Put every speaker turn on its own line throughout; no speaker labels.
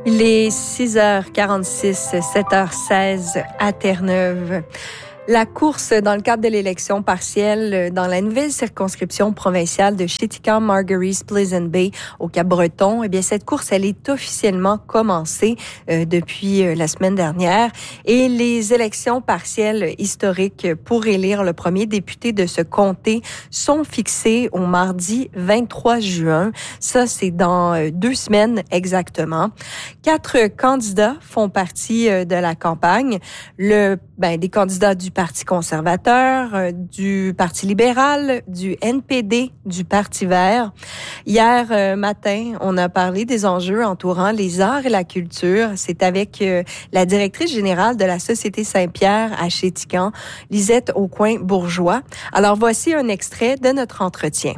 Il est 6h46, 7h16 à Terre-Neuve. La course dans le cadre de l'élection partielle dans la nouvelle circonscription provinciale de Chéticamp-Marguerite-Pleasant Bay au Cap-Breton, eh bien cette course, elle est officiellement commencée depuis la semaine dernière et les élections partielles historiques pour élire le premier député de ce comté sont fixées au mardi 23 juin. Ça, c'est dans 2 semaines exactement. 4 candidats font partie de la campagne. Des candidats du Parti conservateur, du Parti libéral, du NPD, du Parti vert. Hier matin, on a parlé des enjeux entourant les arts et la culture. C'est avec la directrice générale de la Société Saint-Pierre à Chéticamp, Lisette Aucoin-Bourgeois. Alors voici un extrait de notre entretien.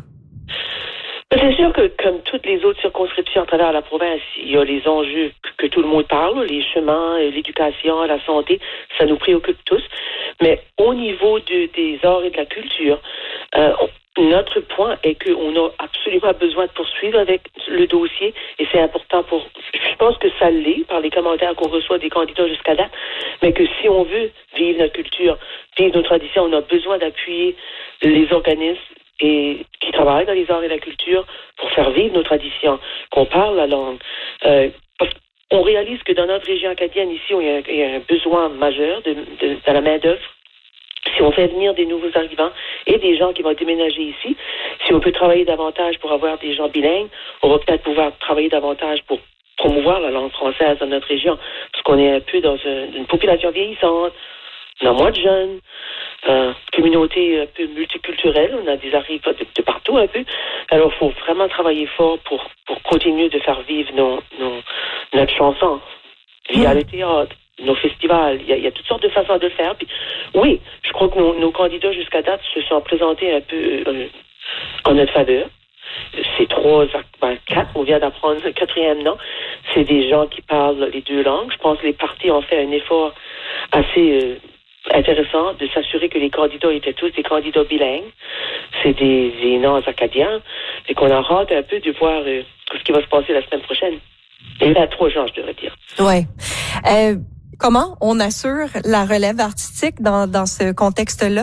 C'est sûr que, comme toutes les autres circonscriptions à travers la province, il y a les enjeux que tout le monde parle, les chemins, l'éducation, la santé, ça nous préoccupe tous. Mais au niveau des arts et de la culture, notre point est qu'on a absolument besoin de poursuivre avec le dossier et c'est important je pense que ça l'est par les commentaires qu'on reçoit des candidats jusqu'à date, mais que si on veut vivre notre culture, vivre nos traditions, on a besoin d'appuyer les organismes et qui travaillent dans les arts et la culture pour faire vivre nos traditions, qu'on parle la langue. Parce qu'on réalise que dans notre région acadienne, ici, il y a un besoin majeur de la main-d'œuvre. Si on fait venir des nouveaux arrivants et des gens qui vont déménager ici, si on peut travailler davantage pour avoir des gens bilingues, on va peut-être pouvoir travailler davantage pour promouvoir la langue française dans notre région. Parce qu'on est un peu dans une population vieillissante, on a moins de jeunes, communauté un peu multiculturelle, on a des arrivants de partout un peu. Alors, il faut vraiment travailler fort pour continuer de faire vivre notre chanson via le théâtre, nos festivals. Il y a toutes sortes de façons de le faire. Puis, oui, je crois que nos candidats jusqu'à date se sont présentés un peu en notre faveur. C'est 4, on vient d'apprendre le 4e nom. C'est des gens qui parlent les 2 langues. Je pense que les partis ont fait un effort assez intéressant de s'assurer que les candidats étaient tous des candidats bilingues. C'est des noms acadiens. Et qu'on a hâte un peu de voir ce qui va se passer la semaine prochaine. Et là, 3 gens, je devrais dire.
Oui. Comment on assure la relève artistique dans ce contexte-là?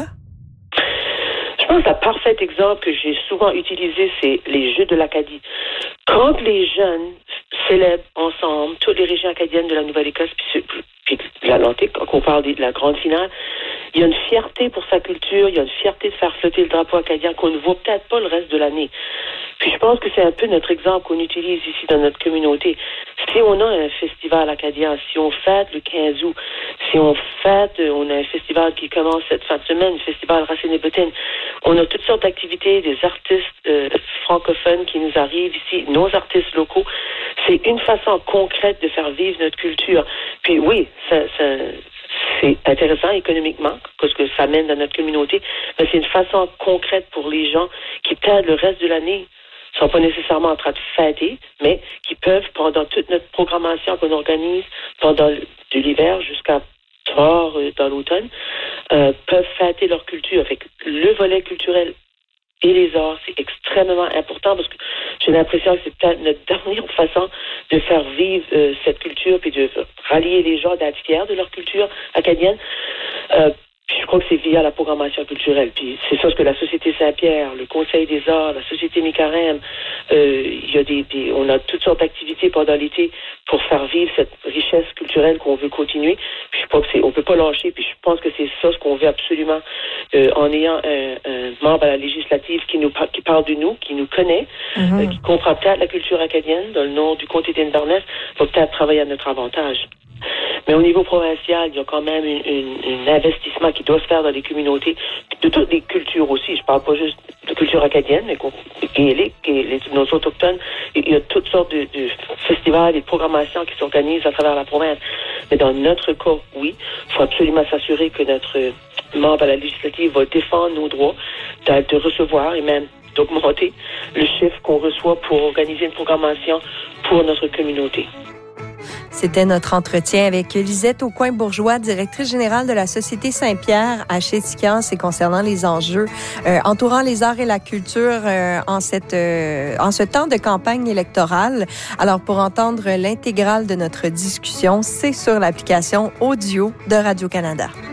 Je pense que le parfait exemple que j'ai souvent utilisé, c'est les Jeux de l'Acadie. Quand les jeunes célèbrent ensemble toutes les régions acadiennes de la Nouvelle-Écosse, puis de l'Atlantique, quand on parle de la grande finale, il y a une fierté pour sa culture, il y a une fierté de faire flotter le drapeau acadien qu'on ne voit peut-être pas le reste de l'année. Puis je pense que c'est un peu notre exemple qu'on utilise ici dans notre communauté. Si on a un festival acadien, si on fête le 15 août, si on a un festival qui commence cette fin de semaine, le festival Racine et Bottine, on a toutes sortes d'activités, des artistes francophones qui nous arrivent ici, nos artistes locaux. C'est une façon concrète de faire vivre notre culture. Puis oui, c'est intéressant économiquement, parce que ça mène dans notre communauté, mais c'est une façon concrète pour les gens qui peut-être le reste de l'année ne sont pas nécessairement en train de fêter, mais qui peuvent, pendant toute notre programmation qu'on organise, pendant de l'hiver jusqu'à tard dans l'automne, peuvent fêter leur culture. Fait que le volet culturel et les arts, c'est extrêmement important parce que j'ai l'impression que c'est peut-être notre dernière façon de faire vivre cette culture puis de rallier les gens, d'être fiers de leur culture acadienne. Puis je crois que c'est via la programmation culturelle. Puis c'est ça ce que la Société Saint-Pierre, le Conseil des arts, la Société Micarem, on a toutes sortes d'activités pendant l'été pour faire vivre cette richesse culturelle qu'on veut continuer. Puis je crois que on peut pas lâcher. Puis je pense que c'est ça ce qu'on veut absolument en ayant un membre à la législative qui parle de nous, qui nous connaît, qui comprend peut-être la culture acadienne dans le nord du comté d'Inverness, va peut-être travailler à notre avantage. Mais au niveau provincial, il y a quand même un investissement qui doit se faire dans les communautés, de toutes les cultures aussi. Je parle pas juste de culture acadienne, mais gaélique et nos autochtones. Il y a toutes sortes de festivals et de programmations qui s'organisent à travers la province. Mais dans notre cas, oui, il faut absolument s'assurer que notre membre à la législative va défendre nos droits, de recevoir et même d'augmenter le chiffre qu'on reçoit pour organiser une programmation pour notre communauté.
C'était notre entretien avec Lisette Aucoin-Bourgeois, directrice générale de la Société Saint-Pierre à Chéticamp. C'est concernant les enjeux entourant les arts et la culture en ce temps de campagne électorale. Alors, pour entendre l'intégrale de notre discussion, c'est sur l'application audio de Radio-Canada.